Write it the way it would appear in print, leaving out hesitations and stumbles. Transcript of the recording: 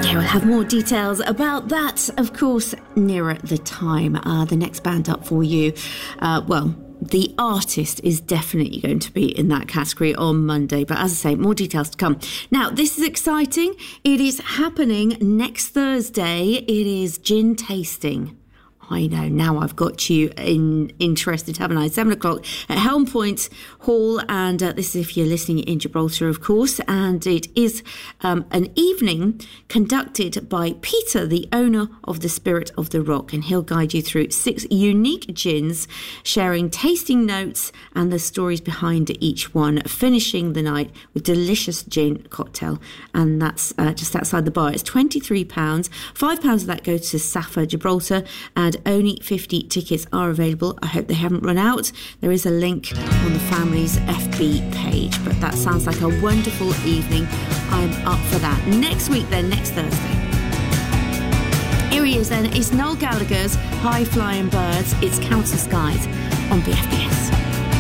Okay, we'll have more details about that, of course, nearer the time. The next band up for you, the artist is definitely going to be in that category on Monday. But as I say, more details to come. Now, this is exciting. It is happening next Thursday. It is gin tasting. I know, now I've got you interested, haven't I? 7 o'clock at Helm Point Hall, and this is if you're listening in Gibraltar, of course, and it is an evening conducted by Peter, the owner of the Spirit of the Rock, and he'll guide you through 6 unique gins, sharing tasting notes and the stories behind each one, finishing the night with delicious gin cocktail, and that's just outside the bar. It's £23, £5 of that goes to Safa Gibraltar, and only 50 tickets are available. I hope they haven't run out. There is a link on the family's FB page, but that sounds like a wonderful evening. I'm up for that. Next week then, next Thursday. Here he is then. It's Noel Gallagher's High Flying Birds. It's Council Skies on BFBS.